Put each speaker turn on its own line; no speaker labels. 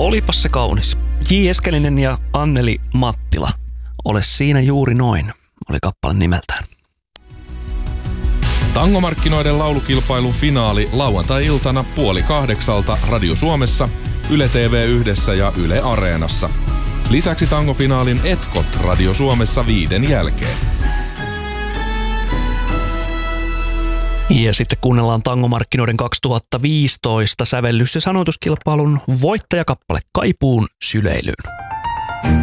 Olipas se kaunis. J. Eskelinen ja Anneli Mattila. Ole siinä juuri noin, oli kappale nimeltään.
Tangomarkkinoiden laulukilpailun finaali lauantai-iltana 7:30 Radio Suomessa, Yle TV1 ja Yle Areenassa. Lisäksi tangofinaalin etkot Radio Suomessa 5 jälkeen.
Ja sitten kuunnellaan Tangomarkkinoiden 2015 sävellys- ja sanoituskilpailun voittajakappale Kaipuun syleilyyn.